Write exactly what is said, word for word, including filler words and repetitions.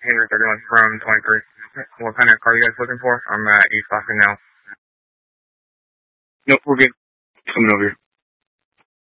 Henry thirty-one from twenty-three. What kind of car are you guys looking for? I'm at East Boston now. Nope, we're good. Coming over here.